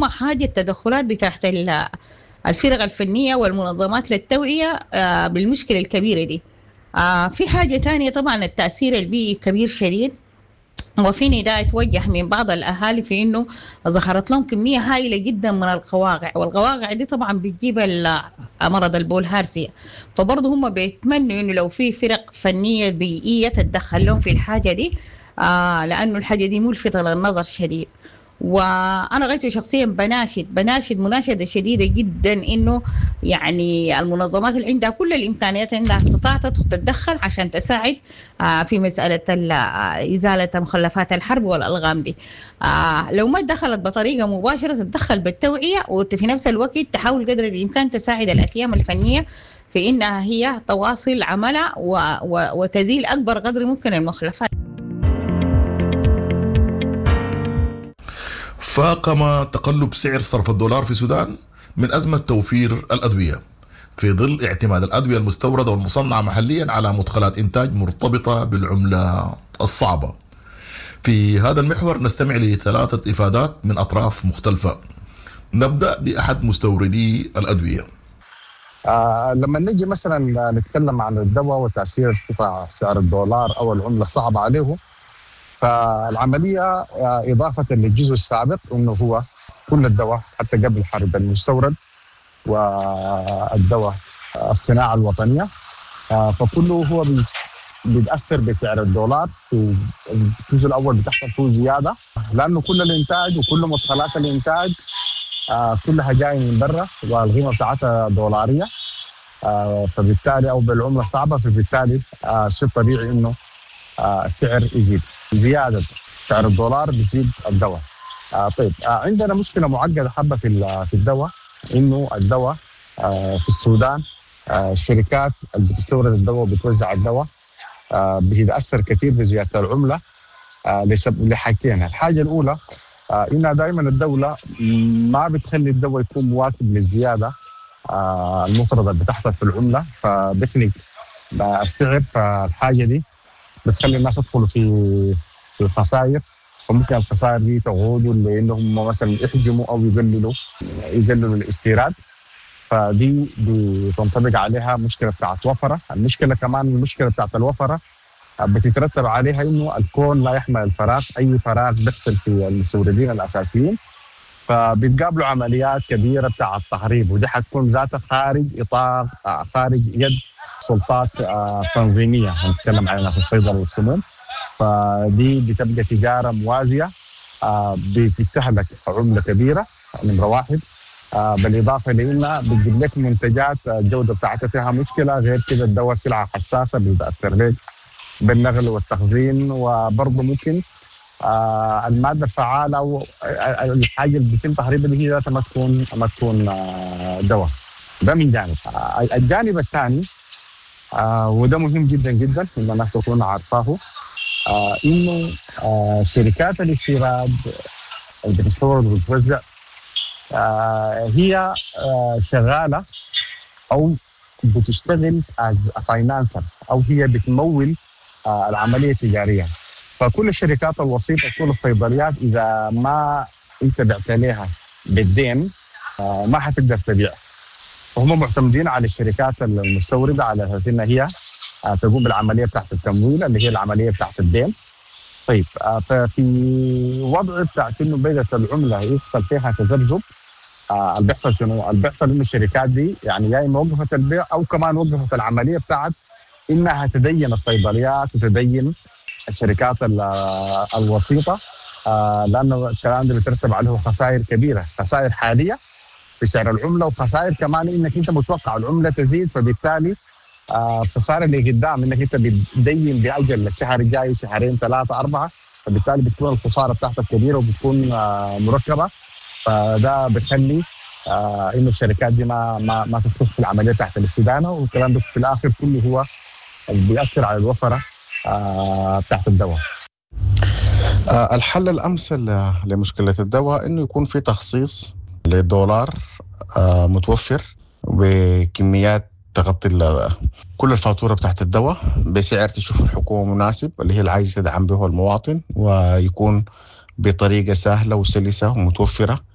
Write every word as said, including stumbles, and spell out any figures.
هم حاجة التدخلات بتاعت الفرق الفنية والمنظمات للتوعية بالمشكلة الكبيرة دي. في حاجة تانية طبعا التأثير البيئي كبير شديد، وفي نداء توجه من بعض الأهالي في إنه ظهرت لهم كمية هائلة جدا من القواقع، والقواقع دي طبعا بتجيب مرض البولهارسيا. فبرضه هم بيتمنوا إنه لو في فرق فنية بيئية تتدخل لهم في الحاجة دي، آه لأنه الحاجة دي ملفتة للنظر شديد. وانا غايته شخصيا بناشد بناشد مناشده شديده جدا انه يعني المنظمات اللي عندها كل الامكانيات عندها استطاعت تتدخل عشان تساعد في مساله ازاله مخلفات الحرب والالغام دي. لو ما دخلت بطريقه مباشره تتدخل بالتوعيه، وفي نفس الوقت تحاول قدر الامكان تساعد الاكيام الفنيه في انها هي تواصل عملها وتزيل اكبر قدر ممكن المخلفات. فاقم تقلب سعر صرف الدولار في السودان من أزمة توفير الأدوية في ظل اعتماد الأدوية المستوردة والمصنعة محليا على مدخلات إنتاج مرتبطة بالعملة الصعبة. في هذا المحور نستمع لثلاثة إفادات من أطراف مختلفة. نبدأ بأحد مستوردي الأدوية. آه لما نجي مثلا نتكلم عن الدواء وتأثير ارتفاع سعر الدولار أو العملة الصعبة عليه، فالعملية إضافة للجزء السابق إنه هو كل الدواء حتى قبل الحرب المستورد والدواء الصناعة الوطنية، فكله هو بيتأثر بسعر الدولار. في الجزء الأول بتحصل فيه زيادة لأنه كل الإنتاج وكل مدخلات الإنتاج كلها جاية من برا والقيمة بتاعتها دولارية، فبالتالي أو بالعملة صعبة، فبالتالي شيء طبيعي إنه السعر يزيد. زيادة سعر الدولار بتزيد الدواء. آه طيب آه عندنا مشكلة معقدة حبة في في الدواء، إنه الدواء آه في السودان آه الشركات اللي بتستورد الدواء وبتوزع الدواء آه بتتأثر كثير بزيادة العملة آه لسبب لحاجتين. الحاجة الأولى آه إنها دائما الدولة ما بتخلي الدواء يكون مواكب للزيادة آه المفرطة اللي بتحصل في العملة، فبخلق آه السعر. فالحاجة دي بتخلي الناس يدخلوا في في الخسائر، فممكن الخسائر دي تقودوا لانهم مثلا يحجموا او يقللوا يقللوا الاستيراد، فدي بتنطبق عليها مشكله بتاعت وفره. المشكله كمان المشكله بتاعت الوفره بتترتب عليها انه الكون لا يحمل الفراغ، اي فراغ بيحصل في المستوردين الاساسيين فبيتقابلوا عمليات كبيره بتاعت تهريب، ودي حتكون ذاتها خارج اطار خارج يد سلطات تنظيميه هنتكلم عنها في الصيدله والسموم. فدي بتبقى تجاره موازيه بتستهلك عمله كبيره نمره واحد، بالاضافه لانها بتجيب لك منتجات الجوده بتاعتها فيها مشكله. غير كده الدواء سلعه حساسه بيتاثر لك بالنقل والتخزين، وبرضه ممكن الماده الفعاله او الحاجه اللي بيتم تهريبها اللي هي ذاتها ما تكون ما تكون دواء. ده من جانب. الجانب الثاني آه وده مهم جدا جدا ان الناس تكون عارفاه، آه انه آه شركات الاستيراد اللي بتستورد وبتوزع آه هي آه شغاله او بتشتغل از فاينانسر او هي بتمول آه العمليه التجاريه. فكل الشركات الوسيطه كل الصيدليات اذا ما انت بعت لها بالدين آه ما حتقدر تبيع، وهم معتمدين على الشركات المستوردة على أساس إنها هي تقوم بالعملية بتاعت التمويل اللي هي العملية بتاعت الدين. طيب ففي وضع بتاعت إنه بدأت العملة يحصل فيها تذبذب، اللي بيحصل شنو؟ اللي بيحصل إنه الشركات دي يعني يا إما وقفت البيع أو كمان وقفت العملية بتاعت إنها تدين الصيدليات وتدين الشركات الوسيطة، لأنه الكلام ده بيترتب عليه خسائر كبيرة، خسائر حالية في سعر العمله، وخسائر كمان انك انت متوقع العمله تزيد، فبالتالي الخساره اللي قدام انك انت بتدين باجل الشهر الجاي شهرين ثلاثه اربعه، فبالتالي بتكون الخساره بتاعتك كبيره وبتكون مركبه. فده بيخلي انه الشركات دي ما ما ما تدخل في العمليه بتاعت الاستدانه، والكلام ده في الاخر كله هو اللي بيأثر على الوفره بتاعت الدواء. الحل الامثل لمشكله الدواء انه يكون في تخصيص للدولار متوفر بكميات تغطي كل الفاتورة بتاعت الدواء بسعر تشوف الحكومة مناسب اللي هي العايزة تدعم به المواطن، ويكون بطريقة سهلة وسلسة ومتوفرة